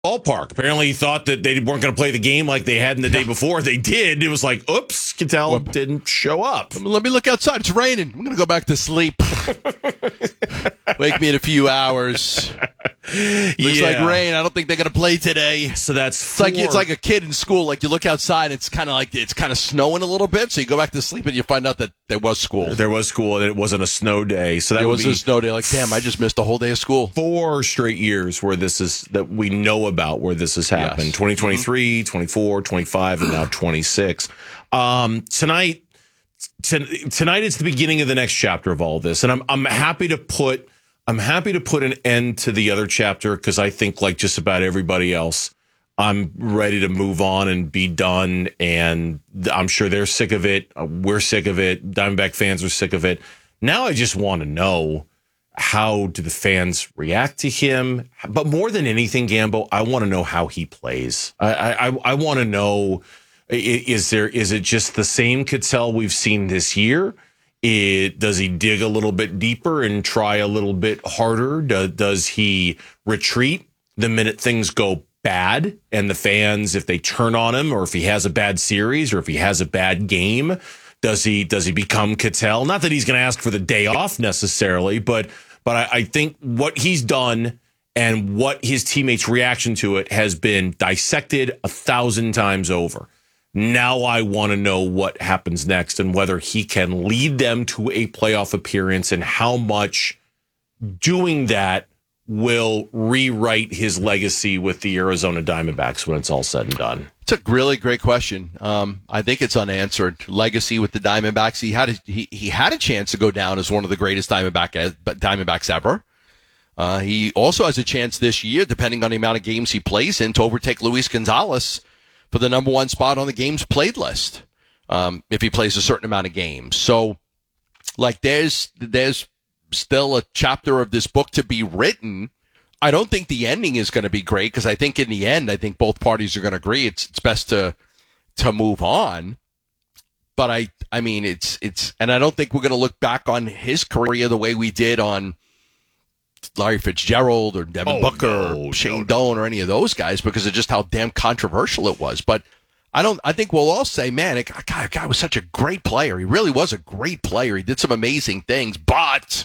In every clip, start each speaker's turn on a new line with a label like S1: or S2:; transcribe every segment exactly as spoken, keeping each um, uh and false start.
S1: ballpark. Apparently he thought that they weren't going to play the game like they had in the day before. They did. It was like, oops, Ketel
S2: Whoop.
S1: didn't show up.
S2: Let me look outside. It's raining. I'm going to go back to sleep. Wake me in a few hours. Looks
S1: yeah.
S2: like rain. I don't think they're going to play today.
S1: So that's
S2: It's like it's like a kid in school. Like you look outside, it's kind of like it's kind of snowing a little bit. So you go back to sleep and you find out that there was school.
S1: There was school and it wasn't a snow day. So that
S2: There
S1: would
S2: was
S1: be
S2: a snow day. Like, damn, I just missed a whole day of school.
S1: four straight years where this is that we know about where this has happened.
S2: Yes.
S1: twenty twenty-three, twenty-four, twenty-five, and now twenty-six. Um, tonight, t- tonight is the beginning of the next chapter of all this, and I'm I'm happy to put I'm happy to put an end to the other chapter because I think, like just about everybody else, I'm ready to move on and be done. And I'm sure they're sick of it. We're sick of it. Diamondback fans are sick of it. Now I just want to know, how do the fans react to him? But more than anything, Gambo, I want to know how he plays. I I, I want to know, is there is it just the same Ketel we've seen this year? It, does he dig a little bit deeper and try a little bit harder? Do, does he retreat the minute things go bad? And the fans, if they turn on him, or if he has a bad series, or if he has a bad game, does he does he become Ketel? Not that he's going to ask for the day off necessarily, but but I, I think what he's done and what his teammates' reaction to it has been dissected a thousand times over. Now I want to know what happens next and whether he can lead them to a playoff appearance and how much doing that will rewrite his legacy with the Arizona Diamondbacks when it's all said and done.
S2: It's a really great question. Um, I think it's unanswered. Legacy with the Diamondbacks. He had a, he he had a chance to go down as one of the greatest Diamondback Diamondbacks ever. Uh, he also has a chance this year, depending on the amount of games he plays in, to overtake Luis Gonzalez for the number one spot on the games played list, um, if he plays a certain amount of games. So, like, there's there's still a chapter of this book to be written. I don't think the ending is going to be great because I think in the end, I think both parties are going to agree it's it's best to to move on. But I I mean it's it's and I don't think we're going to look back on his career the way we did on Larry Fitzgerald or Devin
S1: Oh,
S2: Booker
S1: no,
S2: or Shane
S1: no, no.
S2: Doan or any of those guys because of just how damn controversial it was. But I don't. I think we'll all say, man, it, God, that guy was such a great player. He really was a great player. He did some amazing things, but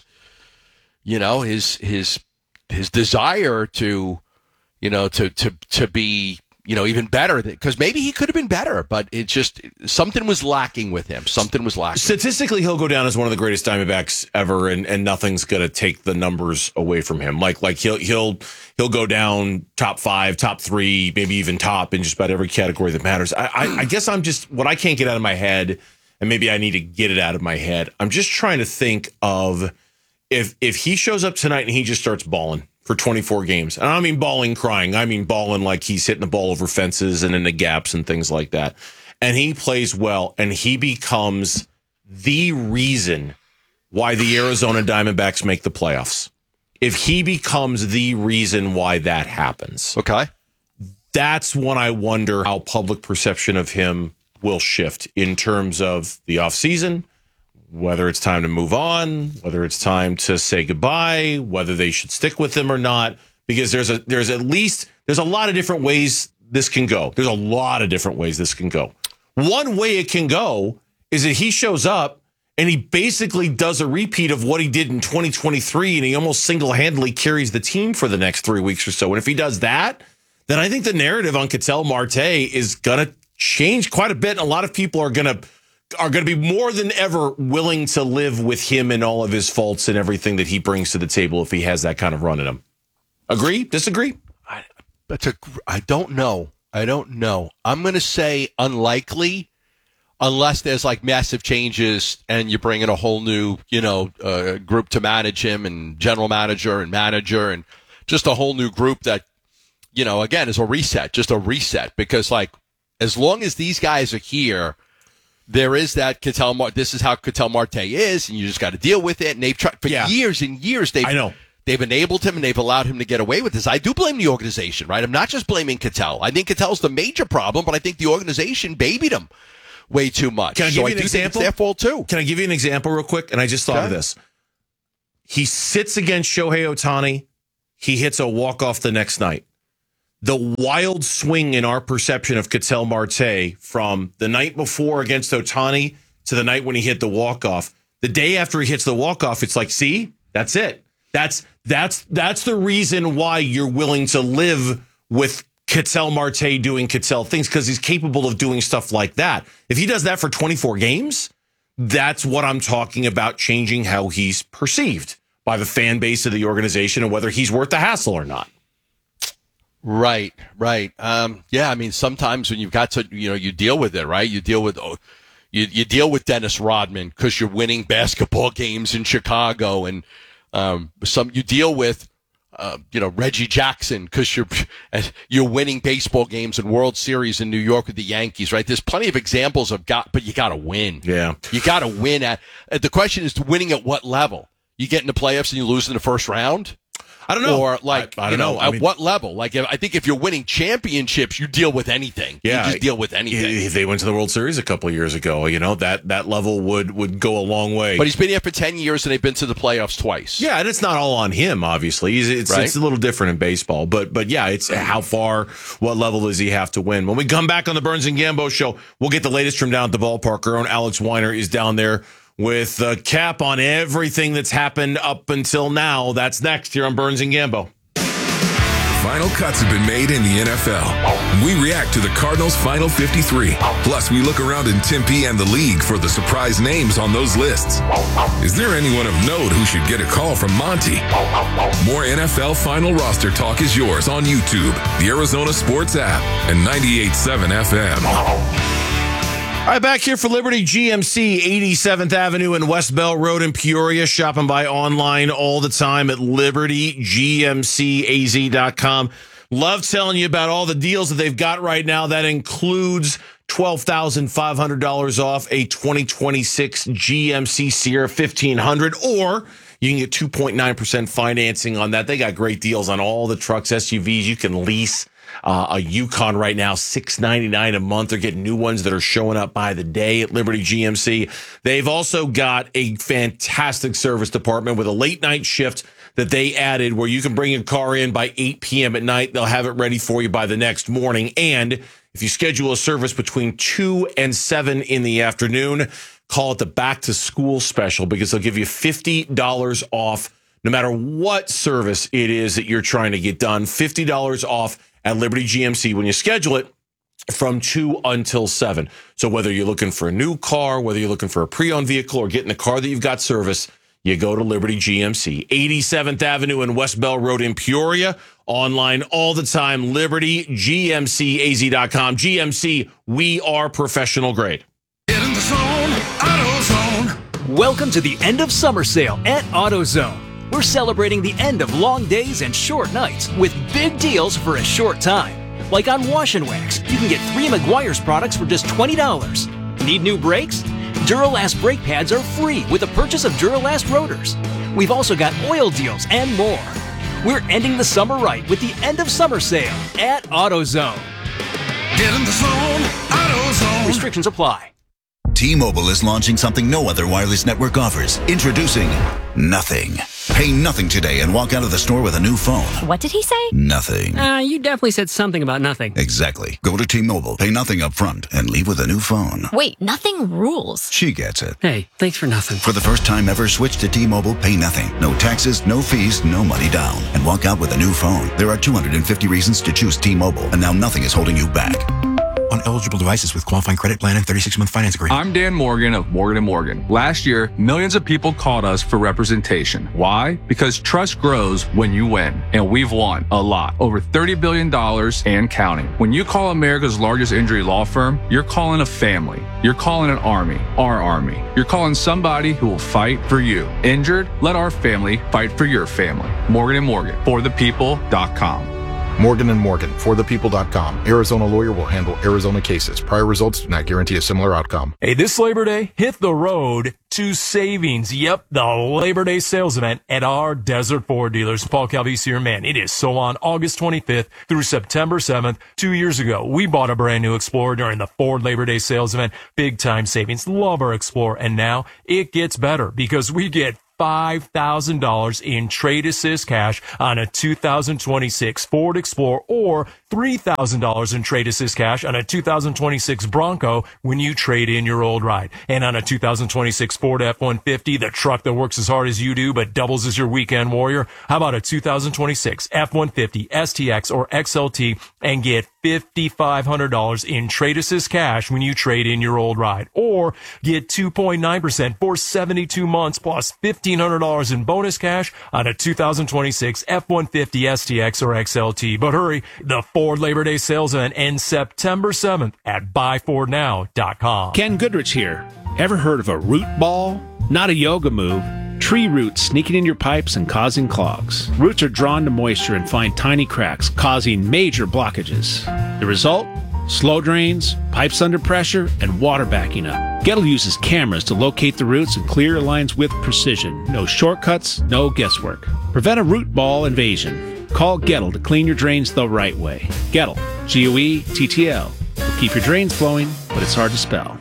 S2: you know his his his desire to, you know, to to to be, you know, even better, because maybe he could have been better, but it just something was lacking with him. Something was lacking.
S1: Statistically, he'll go down as one of the greatest Diamondbacks ever, and, and nothing's going to take the numbers away from him. Like like he'll he'll he'll go down top five, top three, maybe even top in just about every category that matters. I, I, I guess I'm just what I can't get out of my head, and maybe I need to get it out of my head. I'm just trying to think of if if he shows up tonight and he just starts balling for twenty-four games. And I don't mean balling crying. I mean balling like he's hitting the ball over fences and into gaps and things like that. And he plays well, and he becomes the reason why the Arizona Diamondbacks make the playoffs. If he becomes the reason why that happens,
S2: Okay.
S1: that's when I wonder how public perception of him will shift in terms of the offseason, whether it's time to move on, whether it's time to say goodbye, whether they should stick with him or not, because there's a there's at least there's a lot of different ways this can go. There's a lot of different ways this can go. One way it can go is that he shows up and he basically does a repeat of what he did in twenty twenty-three, and he almost single-handedly carries the team for the next three weeks or so. And if he does that, then I think the narrative on Ketel Marte is going to change quite a bit, and a lot of people are going to are going to be more than ever willing to live with him and all of his faults and everything that he brings to the table if he has that kind of run in him. Agree? Disagree?
S2: I, that's a, I don't know. I don't know. I'm going to say unlikely unless there's like massive changes and you bring in a whole new, you know, uh, group to manage him and general manager and manager and just a whole new group that, you know, again, is a reset, just a reset. Because like, as long as these guys are here, there is that Ketel Marte. This is how Ketel Marte is, and you just got to deal with it. And they've tried for
S1: Yeah.
S2: years and years. They've,
S1: I know.
S2: They've enabled him and they've allowed him to get away with this. I do blame the organization, right? I'm not just blaming Ketel. I think Ketel's the major problem, but I think the organization babied him way too much.
S1: Can I give
S2: so
S1: you
S2: I
S1: an
S2: do
S1: example?
S2: think it's their fault too.
S1: Can I give you an example real quick? And I just thought
S2: Okay.
S1: of this. He sits against Shohei Ohtani. He hits a walk-off the next night. the wild swing in our perception of Ketel Marte from the night before against Ohtani to the night when he hit the walk-off. The day after he hits the walk-off, it's like, see, that's it. That's that's that's the reason why you're willing to live with Ketel Marte doing Ketel things, because he's capable of doing stuff like that. If he does that for twenty-four games, that's what I'm talking about, changing how he's perceived by the fan base of the organization and whether he's worth the hassle or not.
S2: Right, right. Um, yeah, I mean, sometimes when you've got to, you know, you deal with it, right? You deal with, oh, you, you deal with Dennis Rodman because you're winning basketball games in Chicago, and um, some you deal with, uh, you know, Reggie Jackson because you're you're winning baseball games and World Series in New York with the Yankees, right? There's plenty of examples of got, but you got to win.
S1: Yeah,
S2: you got to win at. The question is winning at what level? You get in the playoffs and you lose in the first round?
S1: I don't know.
S2: Or like,
S1: I, I
S2: you know,
S1: know. I
S2: at
S1: mean,
S2: what level? Like, I think if you're winning championships, you deal with anything.
S1: Yeah,
S2: you just deal with anything.
S1: If they went to the World Series a couple of years ago, you know, that that level would would go a long way.
S2: But he's been here for ten years and they've been to the playoffs twice.
S1: Yeah, and it's not all on him, obviously. He's, it's
S2: right?
S1: it's a little different in baseball. But but yeah, it's how far, what level does he have to win? When we come back on the Burns and Gambo show, we'll get the latest from down at the ballpark. Our own Alex Weiner is down there with a cap on everything that's happened up until now. That's next here on Burns and Gambo.
S3: Final cuts have been made in the N F L. We react to the Cardinals' Final fifty-three. Plus, we look around in Tempe and the league for the surprise names on those lists. Is there anyone of note who should get a call from Monty? More N F L Final Roster talk is yours on YouTube, the Arizona Sports app, and ninety-eight point seven F M.
S1: All right, back here for Liberty G M C, eighty-seventh Avenue and West Bell Road in Peoria. Shopping by online all the time at liberty g m c a z dot com. Love telling you about all the deals that they've got right now. That includes twelve thousand five hundred dollars off a twenty twenty-six G M C Sierra fifteen hundred, or you can get two point nine percent financing on that. They got great deals on all the trucks, S U Vs. You can lease Uh, a Yukon right now, six ninety-nine a month. They're getting new ones that are showing up by the day at Liberty G M C. They've also got a fantastic service department with a late night shift that they added where you can bring your car in by eight p.m. at night. They'll have it ready for you by the next morning. And if you schedule a service between two and seven in the afternoon, call it the back to school special, because they'll give you fifty dollars off no matter what service it is that you're trying to get done. fifty dollars off at Liberty G M C when you schedule it from two until seven. So whether you're looking for a new car, whether you're looking for a pre-owned vehicle or getting a car that you've got service, you go to Liberty G M C. eighty-seventh Avenue and West Bell Road in Peoria. Online all the time, liberty g m c a z dot com. G M C, we are professional grade.
S4: Get in the zone, AutoZone.
S5: Welcome to the end of summer sale at AutoZone. We're celebrating the end of long days and short nights with big deals for a short time. Like on Wash and Wax, you can get three Meguiar's products for just twenty dollars. Need new brakes? Duralast brake pads are free with the purchase of Duralast rotors. We've also got oil deals and more. We're ending the summer right with the end of summer sale at AutoZone.
S4: Get in the zone, AutoZone.
S5: Restrictions apply.
S6: T-Mobile is launching something no other wireless network offers. Introducing Nothing. Pay nothing today and walk out of the store with a new phone.
S7: What did he say?
S6: Nothing.
S8: Uh, you definitely said something about nothing.
S6: Exactly. Go to T-Mobile, pay nothing up front, and leave with a new phone.
S7: Wait, nothing rules.
S6: She gets it.
S8: Hey, thanks for nothing.
S6: For the first time ever, switch to T-Mobile, pay nothing. No taxes, no fees, no money down. And walk out with a new phone. There are two hundred fifty reasons to choose T-Mobile, and now nothing is holding you back.
S9: On eligible devices with qualifying credit plan and thirty-six month finance agreement.
S10: I'm Dan Morgan of Morgan and Morgan. Last year, millions of people called us for representation. Why? Because trust grows when you win. And we've won a lot. Over thirty billion dollars and counting. When you call America's largest injury law firm, you're calling a family. You're calling an army. Our army. You're calling somebody who will fight for you. Injured? Let our family fight for your family. Morgan and Morgan. For the people dot com.
S11: Morgan and Morgan, for the people dot com. Arizona lawyer will handle Arizona cases. Prior results do not guarantee a similar outcome.
S12: Hey, this Labor Day, hit the road to savings. Yep, the Labor Day sales event at our Desert Ford dealers. Paul Calvisi here, man. It is so on August twenty-fifth through September seventh. Two years ago, we bought a brand new Explorer during the Ford Labor Day sales event. Big time savings. Love our Explorer. And now it gets better because we get five thousand dollars in trade assist cash on a two thousand twenty-six Ford Explorer or three thousand dollars in trade assist cash on a two thousand twenty-six Bronco when you trade in your old ride. And on a two thousand twenty-six Ford F one fifty, the truck that works as hard as you do but doubles as your weekend warrior, how about a two thousand twenty-six F one fifty, S T X, or X L T and get five thousand five hundred dollars in trade assist cash when you trade in your old ride? Or get two point nine percent for seventy-two months plus fifteen hundred dollars in bonus cash on a two thousand twenty-six F one fifty, S T X, or X L T. But hurry, the Ford Labor Day sales event ends September seventh at buy ford now dot com.
S13: Ken Goodrich here. Ever heard of a root ball? Not a yoga move. Tree roots sneaking in your pipes and causing clogs. Roots are drawn to moisture and find tiny cracks, causing major blockages. The result? Slow drains, pipes under pressure, and water backing up. Gettle uses cameras to locate the roots and clear your lines with precision. No shortcuts, no guesswork. Prevent a root ball invasion. Call Gettle to clean your drains the right way. Gettle, G O E T T L. Will keep your drains flowing, but it's hard to spell.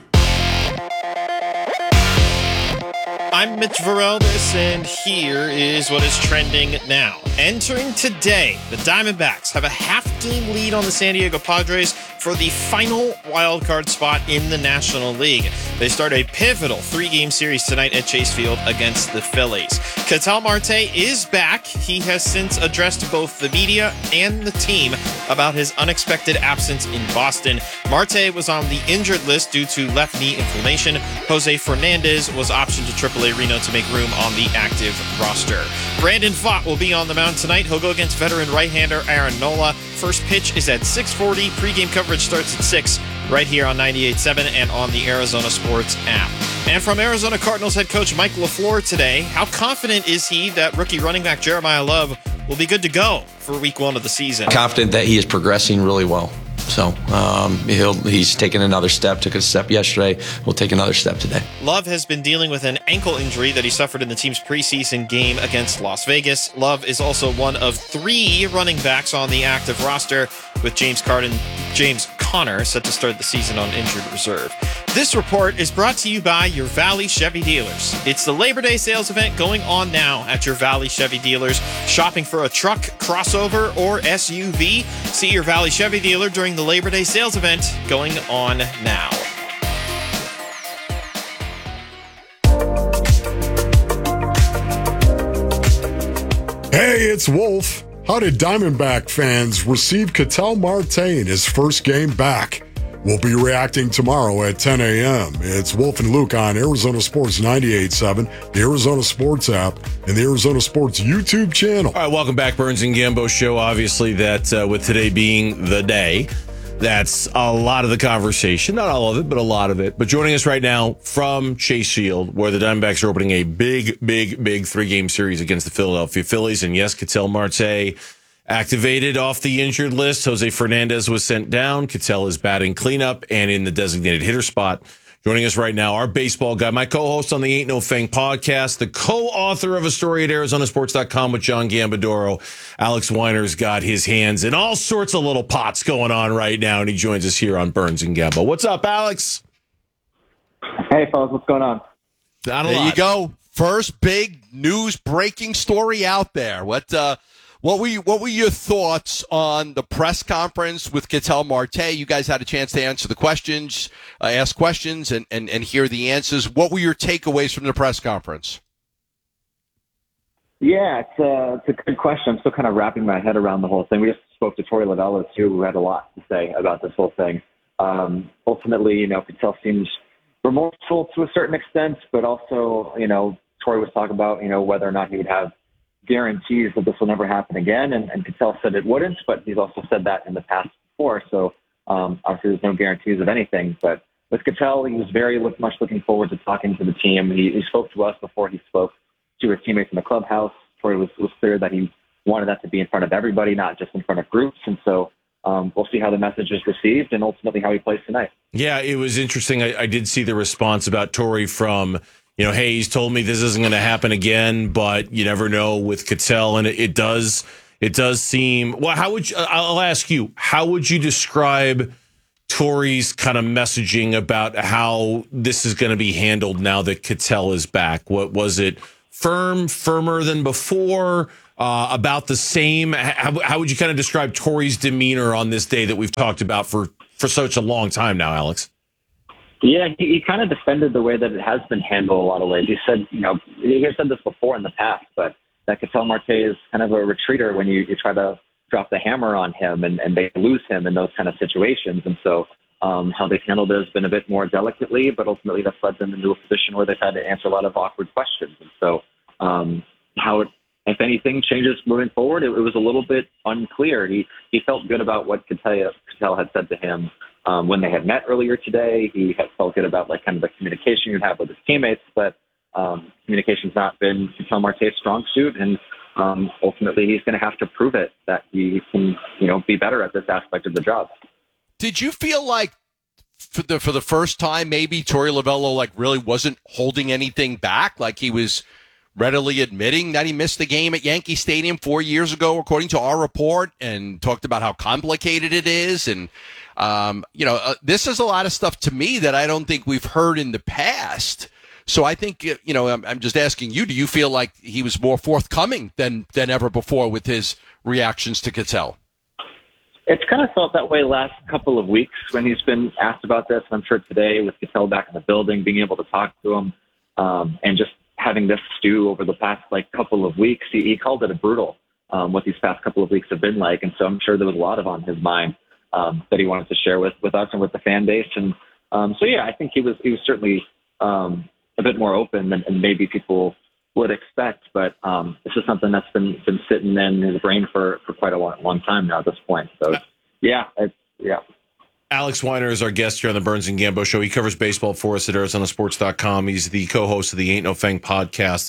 S14: I'm Mitch Vareldis, and here is what is trending now. Entering today, the Diamondbacks have a half-game lead on the San Diego Padres for the final wildcard spot in the National League. They start a pivotal three-game series tonight at Chase Field against the Phillies. Ketel Marte is back. He has since addressed both the media and the team about his unexpected absence in Boston. Marte was on the injured list due to left knee inflammation. Jose Fernandez was optioned to triple A Reno to make room on the active roster. Brandon Pfaadt will be on the mound tonight. He'll go against veteran right-hander Aaron Nola. First pitch is at six forty. Pre-game coverage starts at six right here on ninety-eight point seven and on the Arizona Sports app. And from Arizona Cardinals head coach Mike LaFleur today, how confident is he that rookie running back Jeremiah Love will be good to go for week one of the season?
S15: Confident that he is progressing really well. So um, he'll he's taken another step, took a step yesterday. We'll take another step today.
S14: Love has been dealing with an ankle injury that he suffered in the team's preseason game against Las Vegas. Love is also one of three running backs on the active roster, with James Carden, James Conner set to start the season on injured reserve. This report is brought to you by your Valley Chevy dealers. It's the Labor Day sales event going on now at your Valley Chevy dealers. Shopping for a truck, crossover, or S U V? See your Valley Chevy dealer during the Labor Day sales event going on now.
S16: Hey, it's Wolf. How did Diamondback fans receive Ketel Marte in his first game back? We'll be reacting tomorrow at ten a.m. It's Wolf and Luke on Arizona Sports ninety-eight point seven, the Arizona Sports app, and the Arizona Sports YouTube channel.
S1: All right, welcome back, Burns and Gambo show. Obviously, that uh, with today being the day, that's a lot of the conversation. Not all of it, but a lot of it. But joining us right now from Chase Field, where the Diamondbacks are opening a big, big, big three-game series against the Philadelphia Phillies. And yes, Ketel Marte activated off the injured list. Jose Fernandez was sent down. Ketel is batting cleanup and in the designated hitter spot. Joining us right now, our baseball guy, my co-host on the Ain't No Fang podcast, the co-author of a story at Arizona Sports dot com with John Gambadoro. Alex Weiner's got his hands in all sorts of little pots going on right now, and he joins us here on Burns and Gambo. What's up, Alex?
S17: Hey, fellas, what's going on?
S1: Not a
S2: there
S1: lot.
S2: you go. First big news breaking story out there. What uh, what were you, what were your thoughts on the press conference with Ketel Marte? You guys had a chance to answer the questions, uh, ask questions, and, and, and hear the answers. What were your takeaways from the press conference?
S17: Yeah, it's a, it's a good question. I'm still kind of wrapping my head around the whole thing. We just spoke to Torey Lovullo, too, who had a lot to say about this whole thing. Um, ultimately, you know, Ketel seems remorseful to a certain extent, but also, you know, Torey was talking about, you know, whether or not he would have guarantees that this will never happen again. And, and Ketel said it wouldn't, but he's also said that in the past before. So um, obviously there's no guarantees of anything. But with Ketel, he was very look, much looking forward to talking to the team. He, he spoke to us before he spoke to his teammates in the clubhouse. Torey was, was clear that he wanted that to be in front of everybody, not just in front of groups. And so um, we'll see how the message is received and ultimately how he plays tonight.
S1: Yeah, it was interesting. I, I did see the response about Torey from, you know, hey, he's told me this isn't going to happen again, but you never know with Ketel, and it, it does. It does seem. Well, how would you, I'll ask you? How would you describe Torey's kind of messaging about how this is going to be handled now that Ketel is back? What was it firm, firmer than before, uh, about the same? How, how would you kind of describe Torrey's demeanor on this day that we've talked about for, for such a long time now, Alex?
S17: Yeah, he, he kind of defended the way that it has been handled a lot of ways. He said, you know, he has said this before in the past, but that Ketel Marte is kind of a retreater when you, you try to drop the hammer on him and, and they lose him in those kind of situations. And so um, how they've handled it has been a bit more delicately, but ultimately that's led them into a position where they've had to answer a lot of awkward questions. And so um, how it, if anything changes moving forward, it, it was a little bit unclear. He he felt good about what Ketel, Ketel had said to him um, when they had met earlier today. He had felt good about like kind of the communication you'd have with his teammates, but um, communication's not been Ketel Marte's strong suit, and um, ultimately he's going to have to prove it that he can, you know, be better at this aspect of the job.
S2: Did you feel like for the for the first time maybe Torey Lovullo like really wasn't holding anything back, like he was readily admitting that he missed the game at Yankee Stadium four years ago, according to our report, and talked about how complicated it is. And, um, you know, uh, this is a lot of stuff to me that I don't think we've heard in the past. So I think, you know, I'm, I'm just asking you, do you feel like he was more forthcoming than, than ever before with his reactions to Ketel?
S17: It's kind of felt that way last couple of weeks when he's been asked about this. I'm sure today with Ketel back in the building, being able to talk to him, um, and just having this stew over the past like couple of weeks, he, he called it a brutal, um, what these past couple of weeks have been like. And so I'm sure there was a lot of on his mind, um, that he wanted to share with, with us and with the fan base. And, um, so yeah, I think he was, he was certainly, um, a bit more open than, than maybe people would expect. But, um, this is something that's been, been sitting in his brain for, for quite a long, long time now at this point. So yeah, it's, yeah.
S1: Alex Weiner is our guest here on the Burns and Gambo Show. He covers baseball for us at Arizona Sports dot com. He's the co-host of the Ain't No Fang podcast.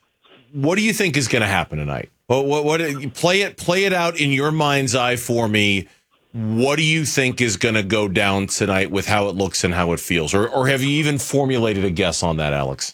S1: What do you think is going to happen tonight? What, what, what, play it, play it out in your mind's eye for me. What do you think is going to go down tonight with how it looks and how it feels? Or, or have you even formulated a guess on that, Alex?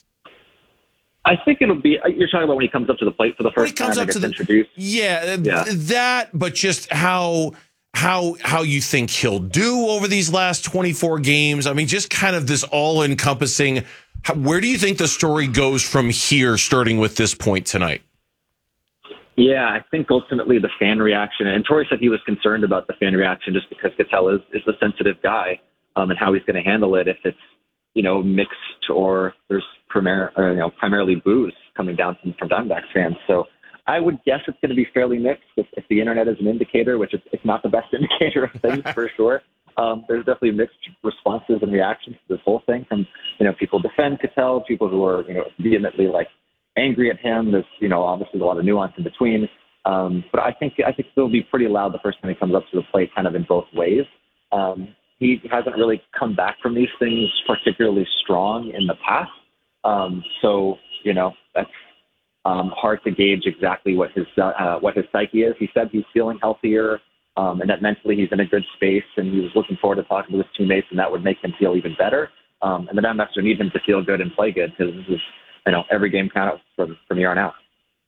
S17: I think it'll be, you're talking about when he comes up to the plate for the first
S1: when he comes
S17: time
S1: up
S17: and
S1: to
S17: gets
S1: the,
S17: introduced?
S1: Yeah,
S17: yeah,
S1: that, but just how... How how you think he'll do over these last twenty-four games? I mean, just kind of this all-encompassing. How, where do you think the story goes from here, starting with this point tonight?
S17: Yeah, I think ultimately the fan reaction, and Torrey said he was concerned about the fan reaction just because Ketel is, is a sensitive guy, um, and how he's going to handle it if it's, you know, mixed or there's primar- or, you know, primarily boos coming down from, from Diamondbacks fans. So I would guess it's going to be fairly mixed if, if the internet is an indicator, which is it's not the best indicator of things for sure. Um, there's definitely mixed responses and reactions to this whole thing from, you know, people defend Ketel, people who are, you know, vehemently like angry at him. There's, you know, obviously a lot of nuance in between. Um, but I think, I think it'll be pretty loud the first time he comes up to the plate kind of in both ways. Um, he hasn't really come back from these things particularly strong in the past. Um, so, you know, that's, Um, hard to gauge exactly what his uh, what his psyche is. He said he's feeling healthier, um, and that mentally he's in a good space, and he was looking forward to talking to his teammates, and that would make him feel even better. Um, and the Diamondbacks need him to feel good and play good because this is, you know, every game counts from from here on out.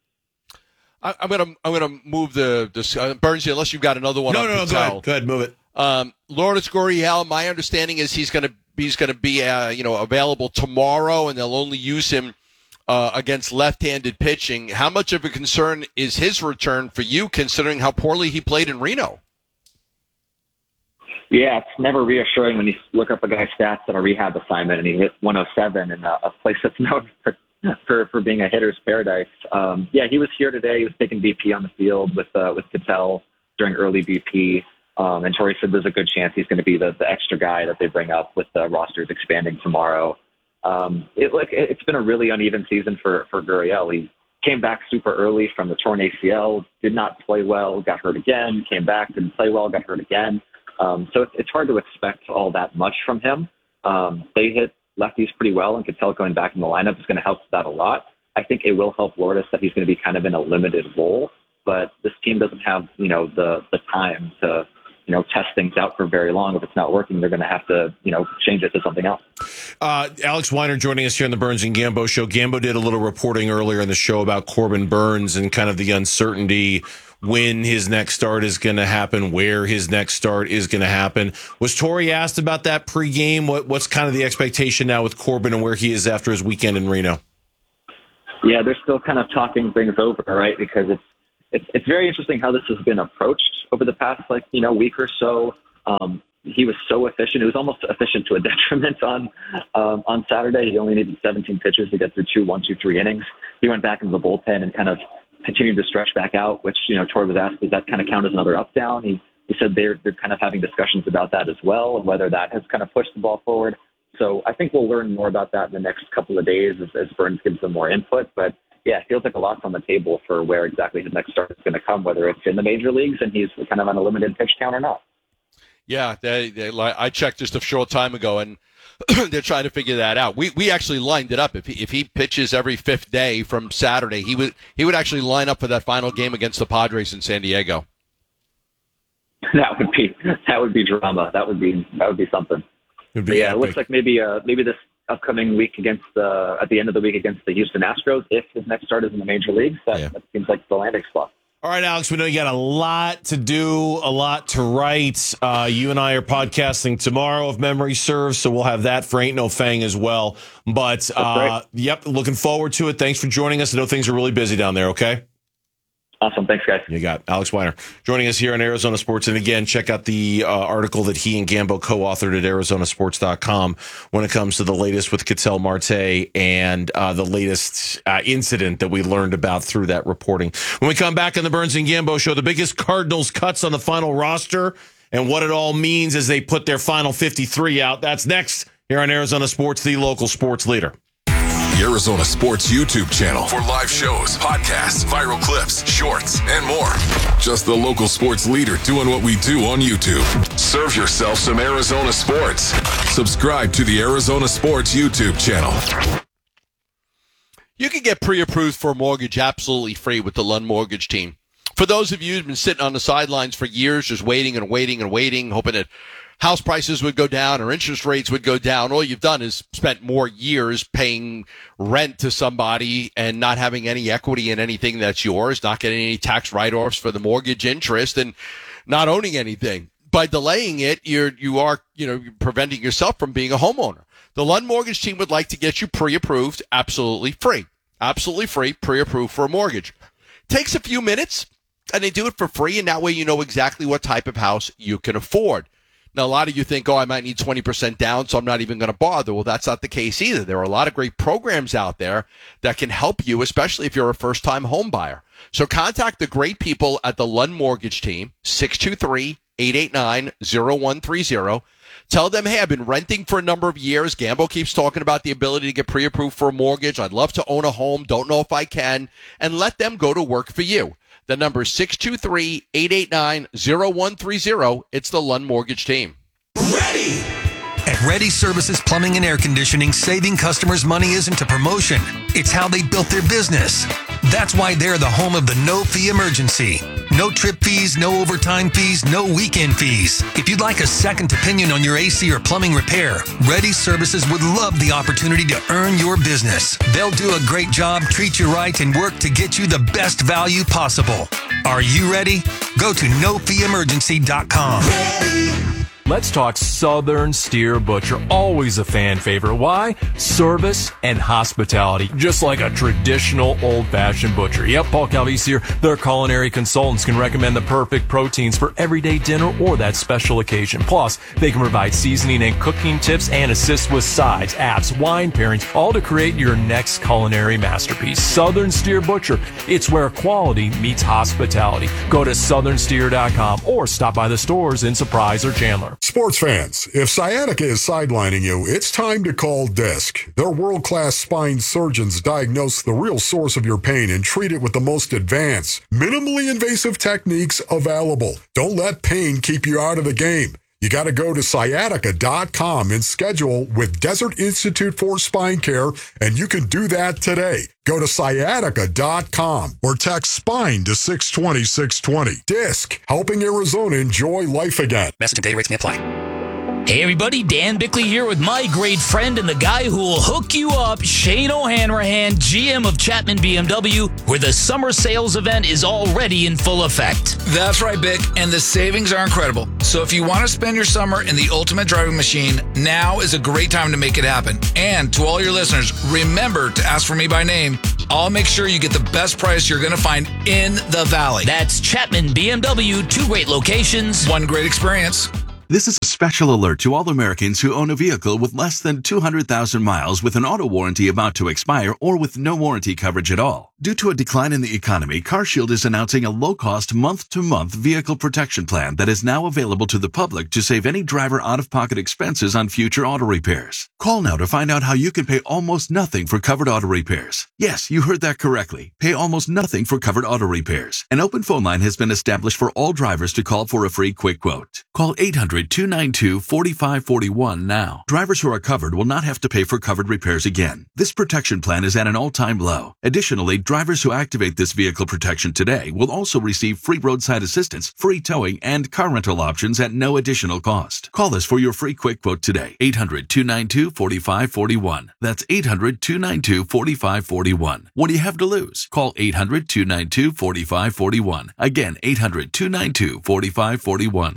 S2: I, I'm gonna I'm gonna move the, the uh, Burns, unless you've got another one.
S1: No,
S2: on
S1: no, no, go ahead. Go ahead, move it.
S2: Um, Lourdes Gurriel, my understanding is he's gonna he's gonna be uh, you know available tomorrow, and they'll only use him Uh, against left-handed pitching. How much of a concern is his return for you, considering how poorly he played in Reno?
S17: Yeah, it's never reassuring when you look up a guy's stats on a rehab assignment and he hit one oh seven in a, a place that's known for, for, for being a hitter's paradise. Um, yeah, he was here today. He was taking B P on the field with uh, with Ketel during early B P. Um, and Torrey said there's a good chance he's going to be the, the extra guy that they bring up with the rosters expanding tomorrow. Um, it, like, it's been a really uneven season for, for Gurriel. He came back super early from the torn A C L, did not play well, got hurt again, came back, didn't play well, got hurt again. Um, so it's, it's hard to expect all that much from him. Um, they hit lefties pretty well, and Ketel going back in the lineup is going to help that a lot. I think it will help Lourdes that he's going to be kind of in a limited role, but this team doesn't have, you know, the, the time to, you know, test things out for very long. If it's not working, they're going to have to, you know, change it to something else.
S1: Uh, Alex Weiner joining us here on the Burns and Gambo Show. Gambo did a little reporting earlier in the show about Corbin Burns and kind of the uncertainty when his next start is going to happen, where his next start is going to happen. Was Torrey asked about that pregame? What, what's kind of the expectation now with Corbin and where he is after his weekend in Reno?
S17: Yeah, they're still kind of talking things over, right? Because it's it's it's very interesting how this has been approached over the past, like, you know, week or so. Um, he was so efficient; it was almost efficient to a detriment on um, on Saturday. He only needed seventeen pitches to get through two, one, two, three innings. He went back into the bullpen and kind of continued to stretch back out. Which, you know, Tori was asked, does that kind of count as another up down? He he said they're they're kind of having discussions about that as well, and whether that has kind of pushed the ball forward. So I think we'll learn more about that in the next couple of days as, as Burns gives them more input. But yeah, it feels like a lot's on the table for where exactly his next start is going to come, whether it's in the major leagues and he's kind of on a limited pitch count or not.
S2: Yeah, they, they, I checked just a short time ago, and they're trying to figure that out. We we actually lined it up. If he if he pitches every fifth day from Saturday, he would he would actually line up for that final game against the Padres in San Diego.
S17: That would be that would be drama. That would be that would be something. But yeah, it looks like maybe uh, maybe this upcoming week against the at the end of the week against the Houston Astros, if his next start is in the major leagues, that, yeah. that seems like the landing spot.
S1: All right, Alex, we know you got a lot to do, a lot to write. Uh, you and I are podcasting tomorrow, if memory serves, so we'll have that for Ain't No Fang as well. But uh, yep, looking forward to it. Thanks for joining us. I know things are really busy down there. Okay.
S17: Awesome. Thanks, guys.
S1: You got Alex Weiner joining us here on Arizona Sports. And again, check out the uh, article that he and Gambo co-authored at Arizona Sports dot com when it comes to the latest with Ketel Marte and uh, the latest uh, incident that we learned about through that reporting. When we come back on the Burns and Gambo show, the biggest Cardinals cuts on the final roster and what it all means as they put their final fifty-three out. That's next here on Arizona Sports, the local sports leader.
S3: The Arizona Sports YouTube channel for live shows, podcasts, viral clips, shorts, and more. Just the local sports leader doing what we do on YouTube. Serve yourself some Arizona sports. Subscribe to the Arizona Sports YouTube channel.
S2: You can get pre-approved for a mortgage absolutely free with the Lund Mortgage team. For those of you who've been sitting on the sidelines for years, just waiting and waiting and waiting, hoping that house prices would go down or interest rates would go down, all you've done is spent more years paying rent to somebody and not having any equity in anything that's yours, not getting any tax write-offs for the mortgage interest, and not owning anything. By delaying it, you're, you are, you know, preventing yourself from being a homeowner. The Lund Mortgage team would like to get you pre-approved absolutely free. Absolutely free, pre-approved for a mortgage. Takes a few minutes, and they do it for free, and that way you know exactly what type of house you can afford. Now, a lot of you think, oh, I might need twenty percent down, so I'm not even going to bother. Well, that's not the case either. There are a lot of great programs out there that can help you, especially if you're a first-time home buyer. So contact the great people at the Lund Mortgage team, six two three, eight eight nine, zero one three zero. Tell them, hey, I've been renting for a number of years. Gambo keeps talking about the ability to get pre-approved for a mortgage. I'd love to own a home. Don't know if I can. And let them go to work for you. The number is six two three, eight eight nine, zero one three zero. It's the Lund Mortgage team.
S18: Ready! At Ready Services Plumbing and Air Conditioning, saving customers money isn't a promotion. It's how they built their business. That's why they're the home of the no-fee emergency. No trip fees, no overtime fees, no weekend fees. If you'd like a second opinion on your A C or plumbing repair, Ready Services would love the opportunity to earn your business. They'll do a great job, treat you right, and work to get you the best value possible. Are you ready? Go to no fee emergency dot com.
S12: Let's talk Southern Steer Butcher. Always a fan favorite. Why? Service and hospitality. Just like a traditional old-fashioned butcher. Yep, Paul Calvise here. Their culinary consultants can recommend the perfect proteins for everyday dinner or that special occasion. Plus, they can provide seasoning and cooking tips and assist with sides, apps, wine pairings, all to create your next culinary masterpiece. Southern Steer Butcher. It's where quality meets hospitality. Go to southern steer dot com or stop by the stores in Surprise or Chandler.
S16: Sports fans, if sciatica is sidelining you, it's time to call Disc. Their world-class spine surgeons diagnose the real source of your pain and treat it with the most advanced, minimally invasive techniques available. Don't let pain keep you out of the game. You got to go to sciatica dot com and schedule with Desert Institute for Spine Care, and you can do that today. Go to sciatica dot com or text SPINE to six twenty, six twenty. Disc, helping Arizona enjoy life again.
S9: Message and data rates may apply.
S19: Hey everybody, Dan Bickley here with my great friend and the guy who will hook you up, Shane O'Hanrahan, G M of Chapman B M W, where the summer sales event is already in full effect.
S4: That's right, Bick, and the savings are incredible. So if you want to spend your summer in the ultimate driving machine, now is a great time to make it happen. And to all your listeners, remember to ask for me by name. I'll make sure you get the best price you're going to find in the Valley.
S19: That's Chapman B M W, two great locations,
S4: one great experience.
S20: This is a special alert to all Americans who own a vehicle with less than two hundred thousand miles with an auto warranty about to expire or with no warranty coverage at all. Due to a decline in the economy, CarShield is announcing a low-cost month-to-month vehicle protection plan that is now available to the public to save any driver out-of-pocket expenses on future auto repairs. Call now to find out how you can pay almost nothing for covered auto repairs. Yes, you heard that correctly. Pay almost nothing for covered auto repairs. An open phone line has been established for all drivers to call for a free quick quote. Call eight hundred, two nine two, four five four one now. Drivers who are covered will not have to pay for covered repairs again. This protection plan is at an all-time low. Additionally, drivers who activate this vehicle protection today will also receive free roadside assistance, free towing, and car rental options at no additional cost. Call us for your free quick quote today. eight hundred, two nine two, four five four one. That's eight hundred, two nine two, four five four one. What do you have to lose? Call eight hundred, two nine two, four five four one. Again, eight hundred, two nine two, four five four one.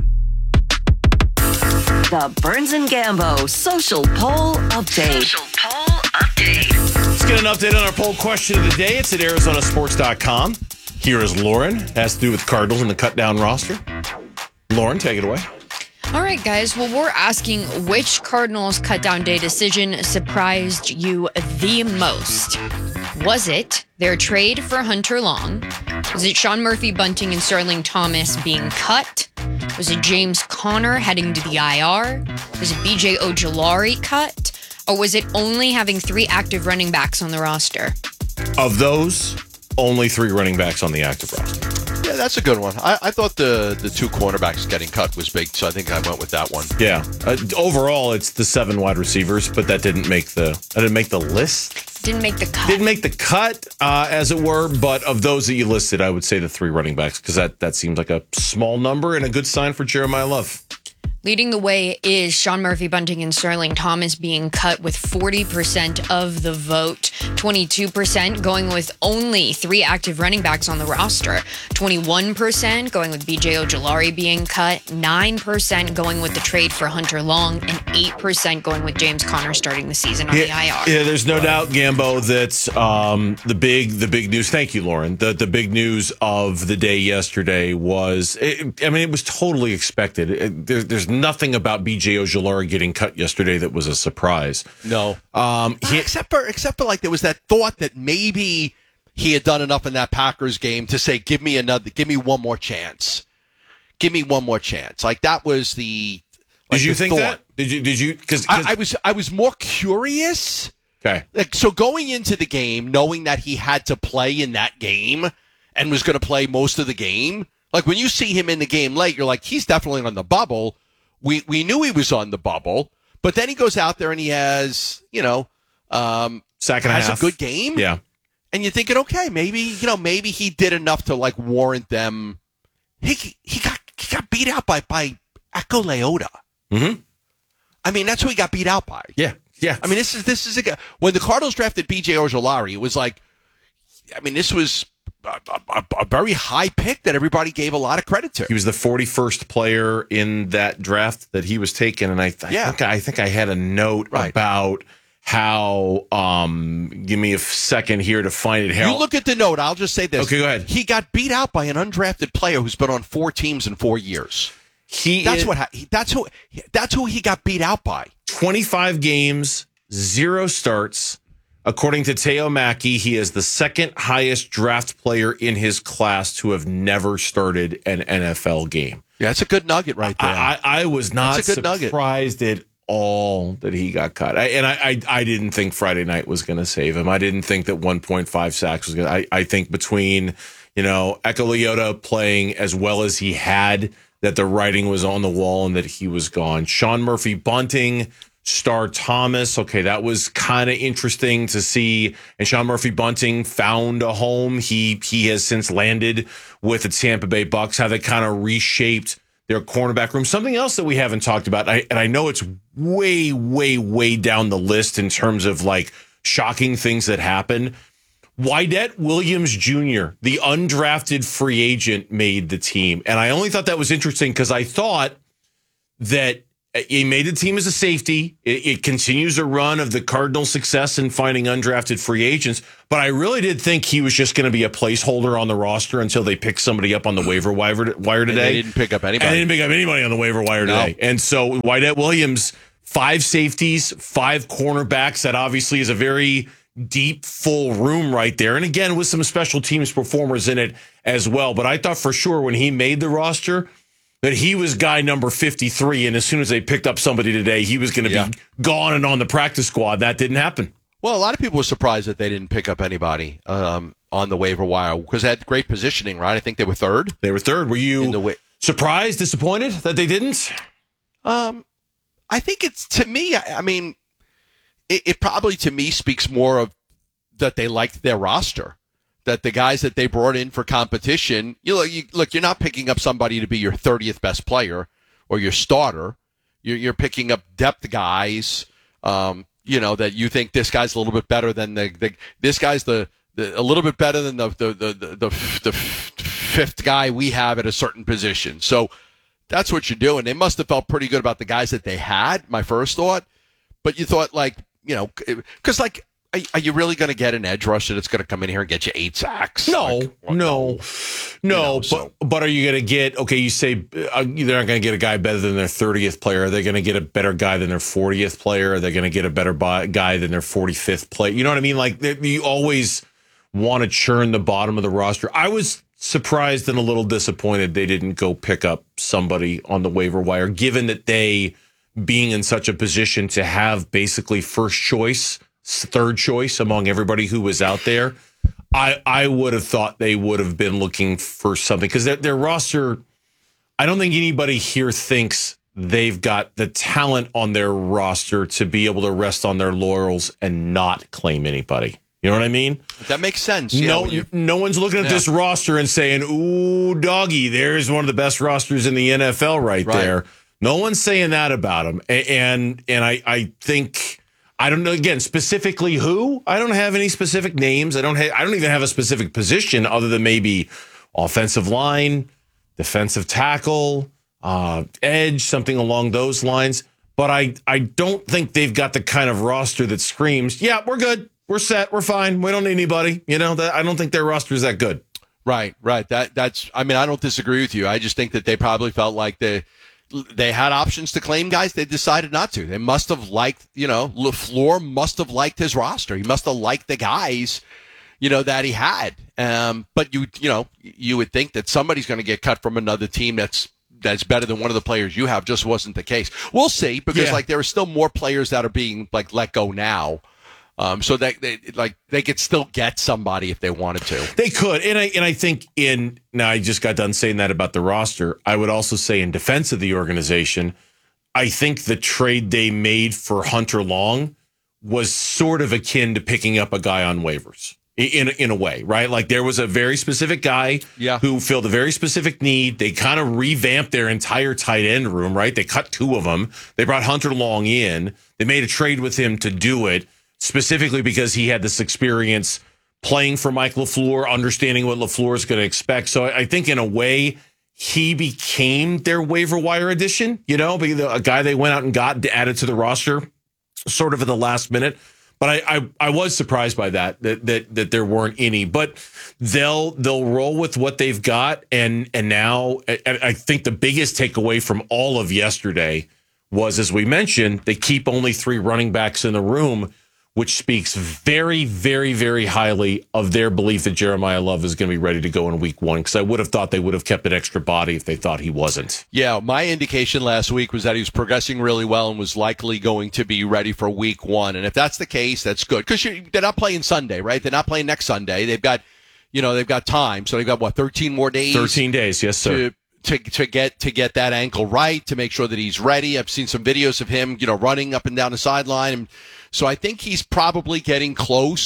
S21: The Burns and Gambo Social Poll Update. Social Poll Update.
S1: Let's get an update on our poll question of the day. It's at Arizona Sports dot com. Here is Lauren. It has to do with Cardinals and the cut down roster. Lauren, take it away.
S22: All right, guys. Well, we're asking which Cardinals cut down day decision surprised you the most? Was it their trade for Hunter Long? Was it Sean Murphy Bunting and Sterling Thomas being cut? Was it James Conner heading to the I R? Was it B J Ojulari cut? Or was it only having three active running backs on the roster?
S1: Of those, only three running backs on the active roster.
S2: Yeah, that's a good one. I, I thought the, the two cornerbacks getting cut was big, so I think I went with that one.
S1: Yeah. Uh, overall, it's the seven wide receivers, but that didn't make the that didn't make the list.
S22: Didn't make the cut.
S1: Didn't make the cut, uh, as it were. But of those that you listed, I would say the three running backs, because that, that seems like a small number and a good sign for Jeremiah Love.
S22: Leading the way is Sean Murphy Bunting and Sterling Thomas being cut with forty percent of the vote, twenty-two percent going with only three active running backs on the roster, twenty-one percent going with B J Ojulari being cut, nine percent going with the trade for Hunter Long, and eight percent going with James Conner starting the season on
S1: yeah,
S22: the I R.
S1: Yeah, there's no doubt, Gambo, that um, the big the big news, thank you, Lauren, the, the big news of the day yesterday was, it, I mean, it was totally expected. It, there, there's nothing about B J Ojulari getting cut yesterday that was a surprise.
S2: No.
S1: Um,
S2: he, except for except for like there was that thought that maybe he had done enough in that Packers game to say, give me another, give me one more chance. Give me one more chance. Like that was the like
S1: Did you
S2: the
S1: think
S2: thought.
S1: that? Did you did you cuz
S2: I, I was I was more curious.
S1: Okay.
S2: Like so going into the game knowing that he had to play in that game and was going to play most of the game. Like when you see him in the game late, you're like, he's definitely on the bubble. We we knew he was on the bubble, but then he goes out there and he has, you know, um,
S1: Sack and a
S2: has
S1: half.
S2: a good game.
S1: Yeah.
S2: And you're thinking, okay, maybe, you know, maybe he did enough to like warrant them. He he got he got beat out by by Echo Leota.
S1: Mm-hmm.
S2: I mean, that's who he got beat out by.
S1: Yeah. Yeah.
S2: I mean, this is this is a guy when the Cardinals drafted B J Ojulari, it was like, I mean, this was A, a, a very high pick that everybody gave a lot of credit to.
S1: He was the forty-first player in that draft that he was taken, and I, I
S2: yeah.
S1: think I think I had a note right. about how. Um, give me a second here to find it. How,
S2: you look at the note. I'll just say this.
S1: Okay, go ahead.
S2: He got beat out by an undrafted player who's been on four teams in four years.
S1: He
S2: that's
S1: is,
S2: what. He, that's who. That's who he got beat out by.
S1: twenty-five games, zero starts. According to Teo Mackey, he is the second highest draft player in his class to have never started an N F L game.
S2: Yeah, that's a good nugget right there.
S1: I, I, I was not
S2: that's a good
S1: surprised
S2: nugget.
S1: at all that he got cut. I, and I, I, I didn't think Friday night was going to save him. I didn't think that one point five sacks was going to. I, I think between, you know, Echo Leota playing as well as he had, that the writing was on the wall and that he was gone. Sean Murphy Bunting, Star Thomas. Okay, that was kind of interesting to see. And Sean Murphy Bunting found a home. He he has since landed with the Tampa Bay Bucks. How they kind of reshaped their cornerback room. Something else that we haven't talked about, I, and I know it's way, way, way down the list in terms of like shocking things that happen. Wydett Williams Junior, the undrafted free agent, made the team. And I only thought that was interesting because I thought that he made the team as a safety. It, it continues a run of the Cardinals' success in finding undrafted free agents. But I really did think he was just going to be a placeholder on the roster until they picked somebody up on the waiver wire, wire today.
S2: And they didn't pick up anybody.
S1: And they didn't pick up anybody on the waiver wire
S2: No.
S1: today. And so Wydett Williams, five safeties, five cornerbacks. That obviously is a very deep, full room right there. And again, with some special teams performers in it as well. But I thought for sure when he made the roster that he was guy number fifty-three. And as soon as they picked up somebody today, he was going to
S2: Yeah.
S1: be gone and on the practice squad. That didn't happen.
S2: Well, a lot of people were surprised that they didn't pick up anybody um, on the waiver wire because they had great positioning, right? I think they were third.
S1: They were third. Were you
S2: in the wa-
S1: surprised, disappointed that they didn't?
S2: Um, I think it's, to me, I, I mean, it, it probably to me speaks more of that they liked their roster, that the guys that they brought in for competition, you know, you, look, you're not picking up somebody to be your thirtieth best player or your starter. You're, you're picking up depth guys, um, you know, that you think this guy's a little bit better than the, the this guy's the, the a little bit better than the the, the the the the fifth guy we have at a certain position. So that's what you're doing. They must have felt pretty good about the guys that they had, my first thought. But you thought, like, you know, because, like, are, are you really going to get an edge rusher that's going to come in here and get you eight sacks?
S1: No,
S2: Like, well,
S1: no, no.
S2: You know,
S1: but
S2: so-
S1: but are you going to get? Okay, you say uh, they're not going to get a guy better than their thirtieth player. Are they going to get a better guy than their fortieth player? Are they going to get a better buy, guy than their forty-fifth player? You know what I mean? Like they- you always want to churn the bottom of the roster. I was surprised and a little disappointed they didn't go pick up somebody on the waiver wire, given that they, being in such a position to have basically first choice, third choice among everybody who was out there. I, I would have thought they would have been looking for something because their, their roster, I don't think anybody here thinks they've got the talent on their roster to be able to rest on their laurels and not claim anybody. You know what I mean?
S2: That makes sense. Yeah,
S1: No,
S2: when you-
S1: no one's looking at
S2: Yeah.
S1: this roster and saying, ooh, doggy, there's one of the best rosters in the N F L right,
S2: Right.
S1: there. No one's saying that about them. A- And and I, I think, I don't know, again, specifically who? I don't have any specific names. I don't have, I don't even have a specific position other than maybe offensive line, defensive tackle, uh, edge, something along those lines. But I, I don't think they've got the kind of roster that screams, yeah, we're good. We're set. We're fine. We don't need anybody. You know, that I don't think their roster is that good.
S2: Right, right. That that's. I mean, I don't disagree with you. I just think that they probably felt like they they had options to claim guys. They decided not to. They must have liked, you know, LaFleur must have liked his roster. He must have liked the guys, you know, that he had. Um, but you you know, you would think that somebody's going to get cut from another team that's that's better than one of the players you have. Just wasn't the case. We'll see, because
S1: Yeah.
S2: like there are still more players that are being like let go now. Um, so that they like they could still get somebody if they wanted to.
S1: They could, and I and I think in now I just got done saying that about the roster. I would also say in defense of the organization, I think the trade they made for Hunter Long was sort of akin to picking up a guy on waivers in in a way, right? Like there was a very specific guy
S2: Yeah.
S1: who filled a very specific need. They kind of revamped their entire tight end room, right? They cut two of them. They brought Hunter Long in. They made a trade with him to do it, specifically because he had this experience playing for Mike LaFleur, understanding what LaFleur is going to expect. So I think in a way, he became their waiver wire addition, you know, being the- a guy they went out and got added to the roster sort of at the last minute. But I, I, I was surprised by that, that, that, that there weren't any, but they'll, they'll roll with what they've got. And, and now I, I think the biggest takeaway from all of yesterday was, as we mentioned, they keep only three running backs in the room, which speaks very, very, very highly of their belief that Jeremiah Love is going to be ready to go in week one. Because I would have thought they would have kept an extra body if they thought he wasn't.
S2: Yeah, my indication last week was that he was progressing really well and was likely going to be ready for week one. And if that's the case, that's good. Because they're not playing Sunday, right? They're not playing next Sunday. They've got, you know, they've got time. So they've got, what, thirteen more days?
S1: thirteen days, yes, sir.
S2: To, to, to get to get that ankle right, to make sure that he's ready. I've seen some videos of him, you know, running up and down the sideline. And so I think he's probably getting close.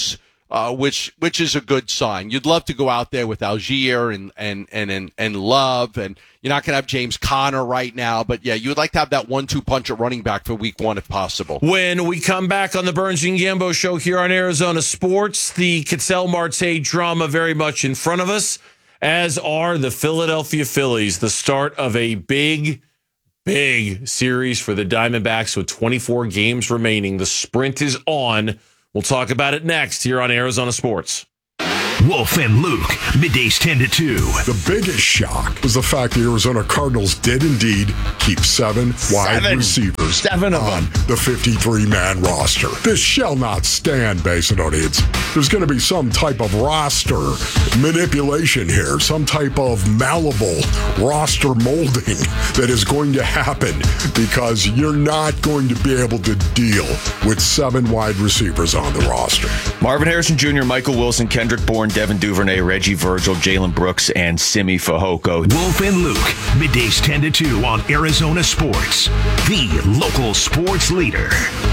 S2: uh, which which is a good sign. You'd love to go out there with Algier and and and and, and Love, and you're not going to have James Conner right now, but yeah, you would like to have that one two punch at running back for week one if possible.
S1: When we come back on the Burns and Gambo show here on Arizona Sports, the Ketel Marte drama very much in front of us, as are the Philadelphia Phillies, the start of a big, big series for the Diamondbacks with twenty-four games remaining. The sprint is on. We'll talk about it next here on Arizona Sports.
S9: Wolf and Luke, middays ten to two.
S16: The biggest shock was the fact the Arizona Cardinals did indeed keep seven, wide
S1: Seven.
S16: receivers
S1: Seven of
S16: on
S1: them.
S16: the fifty-three man roster. This shall not stand, Basin audience. There's going to be some type of roster manipulation here, some type of malleable roster molding that is going to happen because you're not going to be able to deal with seven wide receivers on the roster.
S5: Marvin Harrison Junior, Michael Wilson, Kendrick Bourne, Devin Duvernay, Reggie Virgil, Jalen Brooks, and Simi Fehoko.
S9: Wolf and Luke, middays ten to two on Arizona Sports, the local sports leader.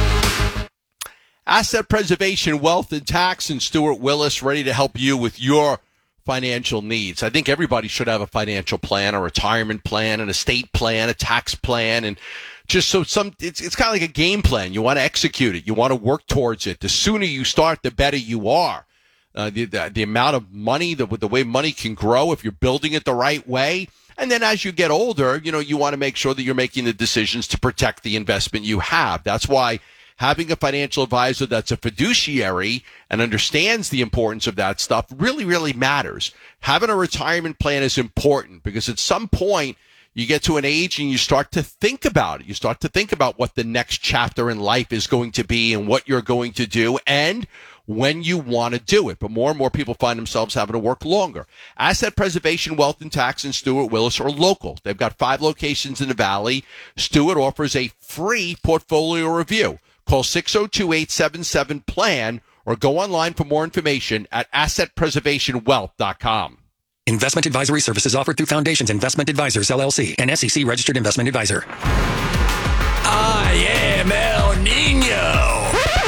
S2: Asset Preservation, Wealth and Tax, and Stuart Willis ready to help you with your financial needs. I think everybody should have a financial plan, a retirement plan, an estate plan, a tax plan, and just so some, it's, it's kind of like a game plan. You want to execute it. You want to work towards it. The sooner you start, the better you are. Uh, the, the the amount of money, the the way money can grow if you're building it the right way. And then as you get older, you know, you want to make sure that you're making the decisions to protect the investment you have. That's why having a financial advisor that's a fiduciary and understands the importance of that stuff really, really matters. Having a retirement plan is important because at some point you get to an age and you start to think about it. You start to think about what the next chapter in life is going to be and what you're going to do and when you want to do it. But more and more people find themselves having to work longer. Asset Preservation, Wealth and Tax, and Stuart Willis are local. They've got five locations in the Valley. Stuart offers a free portfolio review. Call six oh two, eight seven seven, plan or go online for more information at asset preservation wealth dot com.
S18: Investment advisory services offered through Foundations Investment Advisors, L L C, an S E C registered investment advisor.
S12: I am El Nino.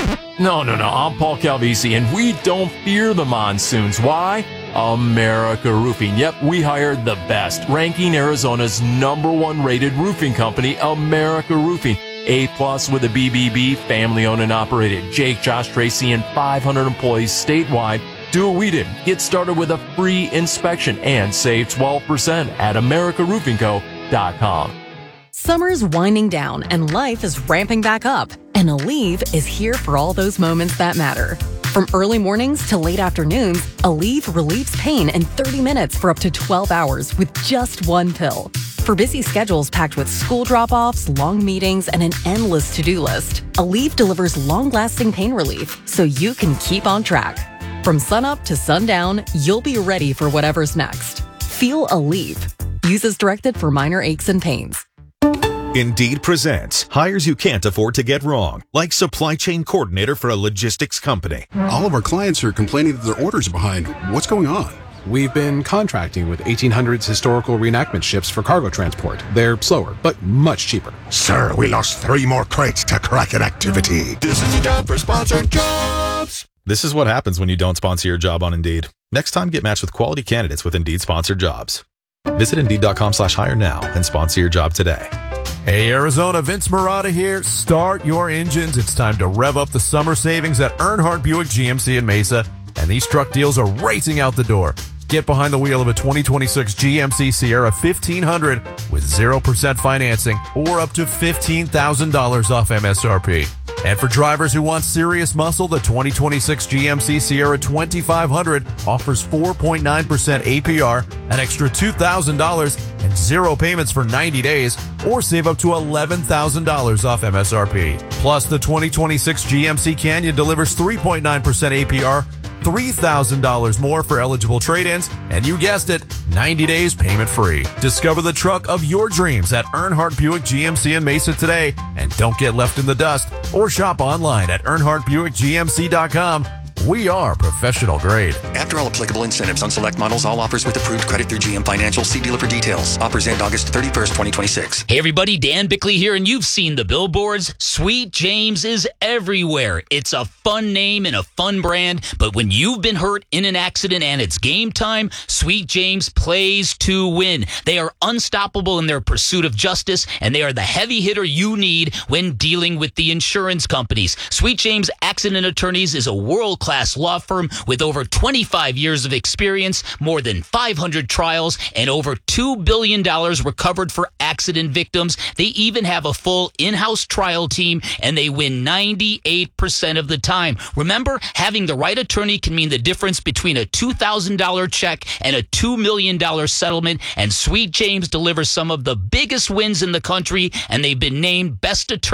S12: No, no, no. I'm Paul Calvisi, and we don't fear the monsoons. Why? America Roofing. Yep, we hired the best, ranking Arizona's number one rated roofing company, America Roofing. A plus with a B B B, family owned and operated. Jake, Josh, Tracy, and five hundred employees statewide. Do what we did. Get started with a free inspection and save twelve percent at america roofing co dot com.
S7: Summer's winding down and life is ramping back up. And Aleve is here for all those moments that matter. From early mornings to late afternoons, Aleve relieves pain in thirty minutes for up to twelve hours with just one pill. For busy schedules packed with school drop-offs, long meetings, and an endless to-do list, Aleve delivers long-lasting pain relief so you can keep on track. From sunup to sundown, you'll be ready for whatever's next. Feel Aleve. Use as directed for minor aches and pains.
S23: Indeed presents hires you can't afford to get wrong, like supply chain coordinator for a logistics company.
S24: All of our clients are complaining that their orders are behind. What's going on?
S25: We've been contracting with eighteen hundreds historical reenactment ships for cargo transport. They're slower, but much cheaper.
S24: Sir, we lost three more crates to Kraken activity. This is the job for sponsored jobs.
S23: This is what happens when you don't sponsor your job on Indeed. Next time, get matched with quality candidates with Indeed sponsored jobs. Visit Indeed.com slash hire now and sponsor your job today.
S26: Hey Arizona, Vince Marotta here. Start your engines. It's time to rev up the summer savings at Earnhardt Buick G M C in Mesa. And these truck deals are racing out the door. Get behind the wheel of a twenty twenty-six G M C Sierra fifteen hundred with zero percent financing or up to fifteen thousand dollars off M S R P. And for drivers who want serious muscle, the twenty twenty-six G M C Sierra twenty-five hundred offers four point nine percent A P R, an extra two thousand dollars, and zero payments for ninety days, or save up to eleven thousand dollars off M S R P. Plus, the twenty twenty-six G M C Canyon delivers three point nine percent A P R, three thousand dollars more for eligible trade-ins, and you guessed it, ninety days payment free. Discover the truck of your dreams at Earnhardt Buick G M C in Mesa today, and don't get left in the dust, or shop online at earnhardt buick g m c dot com We are professional grade.
S6: After all applicable incentives on select models, all offers with approved credit through G M Financial. See dealer for details. Offers end August thirty-first, twenty twenty-six.
S19: Hey everybody, Dan Bickley here, and you've seen the billboards. Sweet James is everywhere. It's a fun name and a fun brand, but when you've been hurt in an accident and it's game time, Sweet James plays to win. They are unstoppable in their pursuit of justice, and they are the heavy hitter you need when dealing with the insurance companies. Sweet James Accident Attorneys is a world-class law firm with over twenty-five years of experience, more than five hundred trials, and over two billion dollars recovered for accident victims. They even have a full in-house trial team, and they win ninety-eight percent of the time. Remember, having the right attorney can mean the difference between a two thousand dollars check and a two million dollars settlement, and Sweet James delivers some of the biggest wins in the country, and they've been named Best Attorney